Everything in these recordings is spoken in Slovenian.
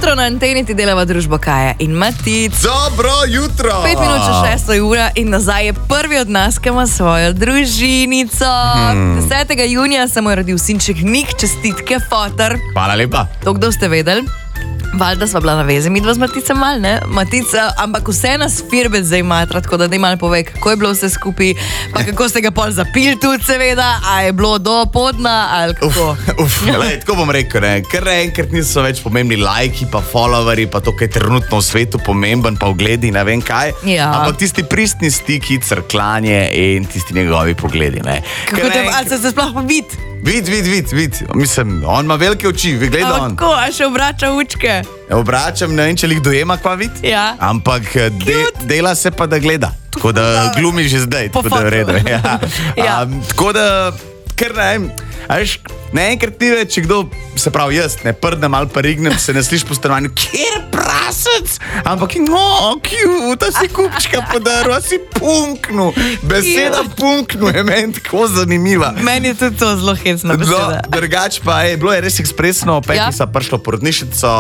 jutro na anteni ti delava družbo Kaja in Matic. Dobro jutro! 5 minut čez 6 ura in nazaj je prvi od nas, ki ima svojo družinico. 10. junija se mu je rodil sinček Nik, čestitke, fotor. Hvala lepa. To, kdo ste vedeli? Valjda sva bila na vezi, midva z Maticem mal, ne? Matica, ampak vse nas firbec zdaj matra, tako da daj malo povej, kako je bilo vse skupaj, pa kako ste ga pol zapili tudi seveda, a je bilo do podna, ali kako? Tako bom rekel, ne, ker enkrat niso več pomembni lajki, pa followeri, pa to, kaj je trenutno v svetu pomemben, pa ogledi, ne vem kaj. Ja. Ampak tisti pristni stiki, crklanje in tisti njegovi pogledi, ne. Kako te, ali se sploh pa vid? Vid. Mislim, on ima velike oči, gleda on. Kako, a še obrača učke? Obračam, ne vem, če jih dojema kva vid. Ja. Ampak dela se pa, da gleda. Tako da glumi že zdaj, tako da je v redu. Ja. Ja. Tako da, ker ne vem, enkrat ni več, če kdo, se pravi jaz, ne prdnem ali pa rignem, se ne sliš po stanovanju, kjer prasec, ampak cute, si kupčka podaril, si punknu, beseda punknu je meni tako zanimiva. Meni je tudi to zelo hecna beseda. Drugač pa bilo je res ekspresno, peti sva prišla v porodnišnico,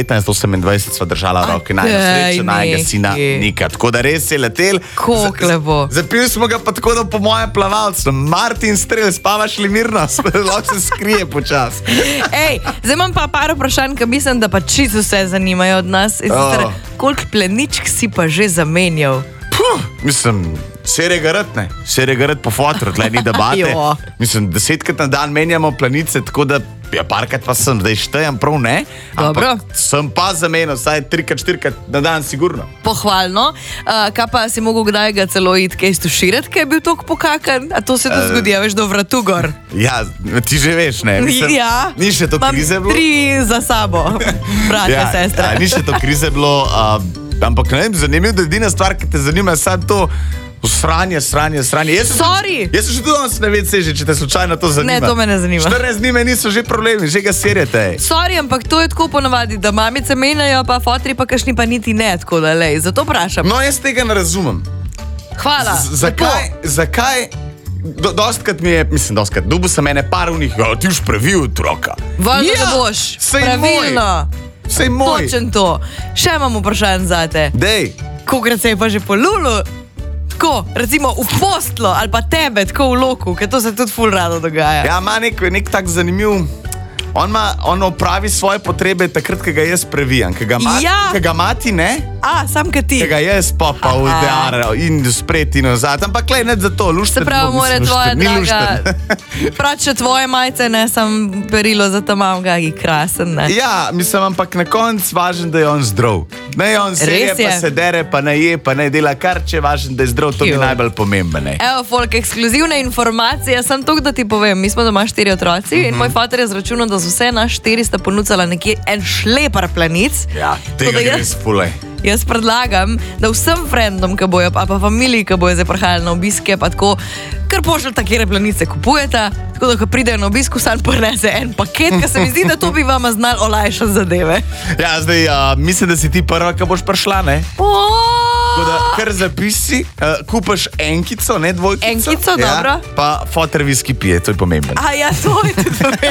1928 sva držala roke najna sreča, najnega sina Nika, tako da res je letel. Koliko lepo. Zapili smo ga pa tako, da po moje plavalcu, Martin Strel, spavaš li mirno, lahko se skrije počas. Ej, zdaj imam pa par vprašanj, ki mislim, da pa čisto vse zanimajo od nas. Koliko pleničk si pa že zamenjal? Mislim, serega rad po fotru, tle ni debate. Mislim, 10krat na dan menjamo plenice, tako da ja, parkrat pa sem, zdaj štejem prav ne. Dobro. Sem pa zamenjal, vsaj 3-4krat na dan, sigurno. Pohvalno. Kaj pa si mogel kdaj ga celo iti kaj stuširati, kaj je bil toliko pokakan? A to se to zgodi, a veš, do vratu gor? Ja, ti že veš, ne? Mislim, ja. Ni še to krize bilo? Imam 3 za sabo, bratja, sestra. Ja, ni še to krize bilo, ampak ne vem, zanimivo, da edina stvar, ki te zanima, je sad to sranje. Sorry! Jaz sem že tudi danes na WC, če te slučajno to zanima. Ne, to me ne zanima. 14 dni meni so že problemi, že ga serjete. Sorry, ampak to je tako ponavadi, da mamice menjajo, pa fotri pa kašni pa niti ne, tako da lej, zato vprašam. No, jaz tega ne razumem. Hvala. Zakaj? Dostkrat mi je, dostkrat, dobil sem ene par unih, ti už pravil otroka. Valjda da boš, pravilno. Sej moj. Točen to. Še imam vprašanje zate. Dej. Kolikrat se je pa že polulu? Tako, recimo v postlo ali pa tebe, tako v loku, ker to se tudi ful rado dogaja. Ja, ima nek tak zanimiv, on opravi svoje potrebe takrat, ko ga jaz previjam, ko ga mati ne. Sam ka ti. Ko ga jaz popal v dear in spred in nazad, ampak klej, ne za to, lušten. Se pravi, mora tvoja draga, prače tvoje majce, ne sam perilo za ta mam gagi krasen, ne. Ja, mislim, ampak na konc važen, da je on zdrav. Ne on serje, pa se dere, pa ne je, pa ne dela kar, če važen, da je zdrav, to mi najbolj pomembno. Evo, folk, ekskluzivne informacije, sem tok, da ti povem, mi smo doma 4 otroci in moj fater je zračunal, da so vse naš 4 sta ponudila nekje en šlepar plenic. Ja, tega res fulej. Jaz predlagam, da vsem frendom, ki bojo, pa familiji, ki bojo zdaj prihajali na obiske, pa tako, kar pošljata, kjere plenice kupujete, tako da, ko pridejo na obisku, sam ponese en paket, ker se mi zdi, da to bi vama znali olajšati zadeve. Ja, zdaj, mislim, da si ti prva, ki boš prišla, ne? Tako da, kar zapisi, kupaš enkico, ne dvojkico. Enkico, dobro. Pa foter viski pije, to je pomembno. Ja, to je tudi pomembno.